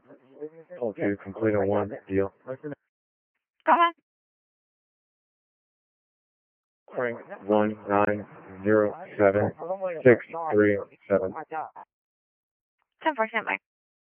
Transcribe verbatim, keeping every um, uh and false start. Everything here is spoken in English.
Call to complete a one deal. Go ahead. Frank one nine zero seven six three seven. ten four, stand by.